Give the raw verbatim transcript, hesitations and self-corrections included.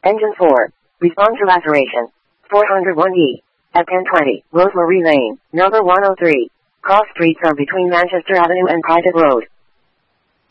Engine four. Respond to laceration. four oh one E. At ten twenty, Rosemary Lane, number one oh three. Cross streets are between Manchester Avenue and Private Road.